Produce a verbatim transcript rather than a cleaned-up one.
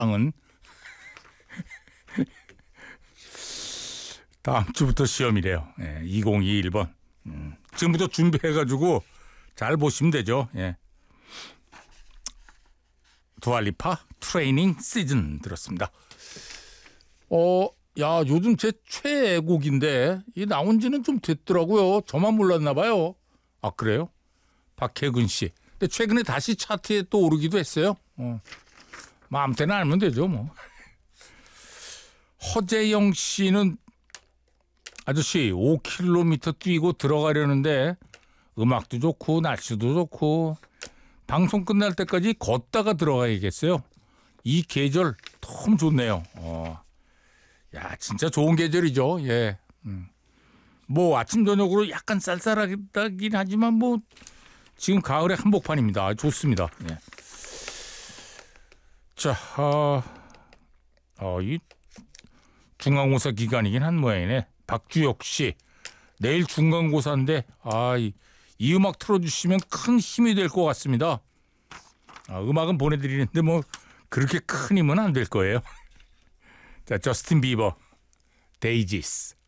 은 다음 주부터 시험이래요. 예, 이천이십일 번. 음, 지금부터 준비해가지고 잘 보시면 되죠. 예. 두알리파 트레이닝 시즌 들었습니다. 어, 야, 요즘 제 최애곡인데 이 나온 지는 좀 됐더라고요. 저만 몰랐나 봐요. 아, 그래요? 박혜근 씨. 근데 최근에 다시 차트에 또 오르기도 했어요. 어. 뭐 아무 때나 알면 되죠, 뭐. 허재영 씨는 아저씨 오 킬로미터 뛰고 들어가려는데 음악도 좋고 날씨도 좋고 방송 끝날 때까지 걷다가 들어가야겠어요. 이 계절 너무 좋네요. 어. 야, 진짜 좋은 계절이죠. 예. 음. 뭐 아침 저녁으로 약간 쌀쌀하긴 하지만 뭐 지금 가을의 한복판입니다. 좋습니다. 예. 자, 어, 어, 이 중간고사 기간이긴 한 모양이네. 박주혁 씨, 내일 중간고사인데 아, 이, 이 음악 틀어주시면 큰 힘이 될 것 같습니다. 아, 음악은 보내드리는데 뭐 그렇게 큰 힘은 안 될 거예요. 자, 저스틴 비버, 데이지스.